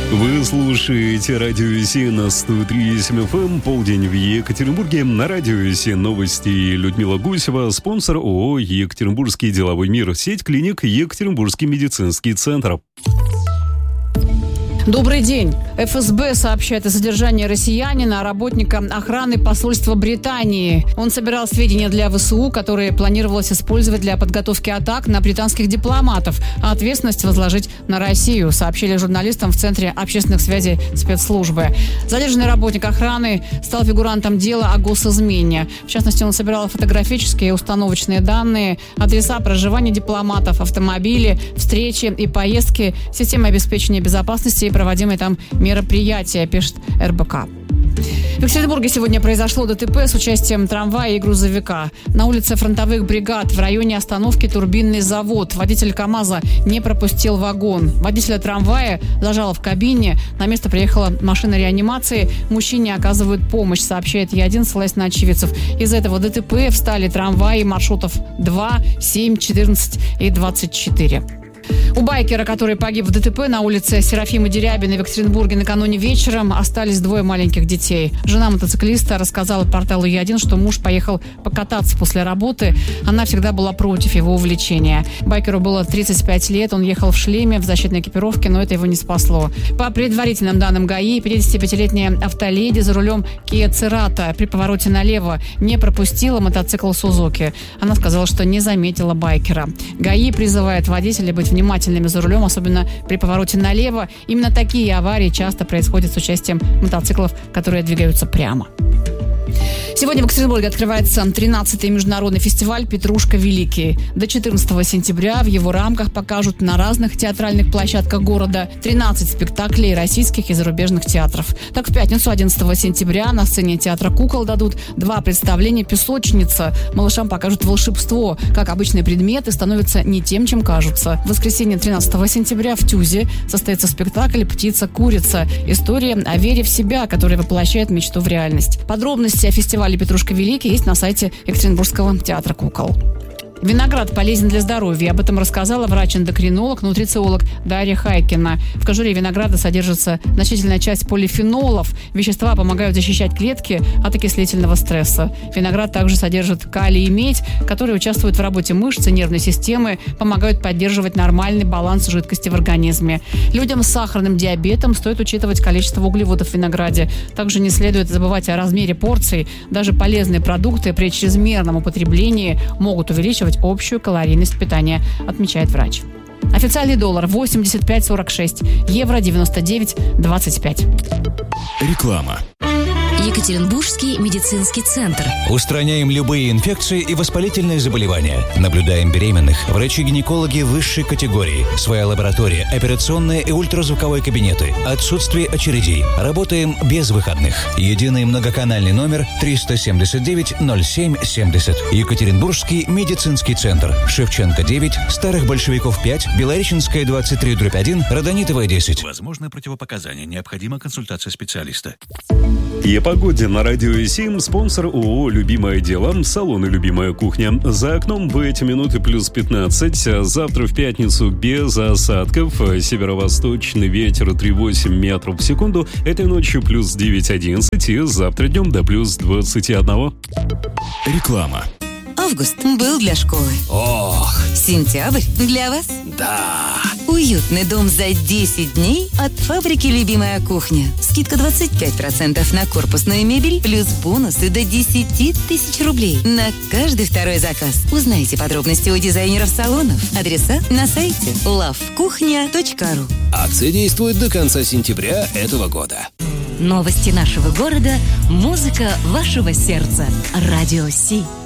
Вы слушаете радио СИ на 103.7 FM, полдень в Екатеринбурге. На радио СИ новости. Людмила Гусева, спонсор ООО «Екатеринбургский деловой мир», сеть клиник «Екатеринбургский медицинский центр». Добрый день. ФСБ сообщает о задержании россиянина, работника охраны посольства Британии. Он собирал сведения для ВСУ, которые планировалось использовать для подготовки атак на британских дипломатов, а ответственность возложить на Россию, сообщили журналистам в Центре общественных связей спецслужбы. Задержанный работник охраны стал фигурантом дела о госизмене. В частности, он собирал фотографические и установочные данные, адреса проживания дипломатов, автомобили, встречи и поездки, системы обеспечения безопасности и проводимые там мероприятия, пишет РБК. В Екатеринбурге сегодня произошло ДТП с участием трамвая и грузовика. На улице Фронтовых бригад в районе остановки Турбинный завод водитель КАМАЗа не пропустил вагон. Водителя трамвая зажало в кабине. На место приехала машина реанимации. Мужчине оказывают помощь, сообщает Е1, ссылаясь на очевидцев. Из-за этого ДТП встали трамваи маршрутов 2, 7, 14 и 24. У байкера, который погиб в ДТП на улице Серафимы Дерябиной в Екатеринбурге накануне вечером, остались двое маленьких детей. Жена мотоциклиста рассказала порталу Е1, что муж поехал покататься после работы. Она всегда была против его увлечения. Байкеру было 35 лет, он ехал в шлеме, в защитной экипировке, но это его не спасло. По предварительным данным ГАИ, 55-летняя автоледи за рулем Kia Cerato при повороте налево не пропустила мотоцикл Сузуки. Она сказала, что не заметила байкера. ГАИ призывает водителей быть внимательными за рулем, особенно при повороте налево. Именно такие аварии часто происходят с участием мотоциклов, которые двигаются прямо. Сегодня в Екатеринбурге открывается 13-й международный фестиваль «Петрушка Великий». До 14 сентября в его рамках покажут на разных театральных площадках города 13 спектаклей российских и зарубежных театров. Так, в пятницу, 11 сентября, на сцене театра «Кукол» дадут 2 представления «Песочница». Малышам покажут волшебство, как обычные предметы становятся не тем, чем кажутся. В воскресенье, 13 сентября, в ТЮЗе состоится спектакль «Птица-курица». История о вере в себя, которая воплощает мечту в реальность. Подробности о фестивале «Петрушка Великий» есть на сайте Екатеринбургского театра «Кукол». Виноград полезен для здоровья. Об этом рассказала врач-эндокринолог, нутрициолог Дарья Хайкина. В кожуре винограда содержится значительная часть полифенолов. Вещества помогают защищать клетки от окислительного стресса. Виноград также содержит калий и медь, которые участвуют в работе мышц и нервной системы, помогают поддерживать нормальный баланс жидкости в организме. Людям с сахарным диабетом стоит учитывать количество углеводов в винограде. Также не следует забывать о размере порций. Даже полезные продукты при чрезмерном употреблении могут увеличивать общую калорийность питания, отмечает врач. Официальный доллар 85.46, евро 99.25. Реклама. Екатеринбургский медицинский центр. Устраняем любые инфекции и воспалительные заболевания. Наблюдаем беременных. Врачи-гинекологи высшей категории. Своя лаборатория, операционные и ультразвуковые кабинеты. Отсутствие очередей. Работаем без выходных. Единый многоканальный номер 379-07-70. Екатеринбургский медицинский центр. Шевченко 9, Старых Большевиков 5, Белореченская 23/1, Родонитовая 10. Возможны противопоказания. Необходима консультация специалиста. И о погоде на радио СИ, спонсор ООО «Любимое дело», салон и любимая кухня. За окном в эти минуты плюс 15, а завтра в пятницу без осадков. Северо-восточный ветер 3,8 метров в секунду. Этой ночью плюс 9-11 и завтра днем до плюс 21. Реклама. Август был для школы. Ох! Сентябрь для вас. Да! Уютный дом за 10 дней от фабрики «Любимая кухня». Скидка 25% на корпусную мебель, плюс бонусы до 10 тысяч рублей на каждый второй заказ. Узнайте подробности у дизайнеров салонов. Адреса на сайте lovekuchnya.ru. Акция действует до конца сентября этого года. Новости нашего города, музыка вашего сердца. Радио СИ.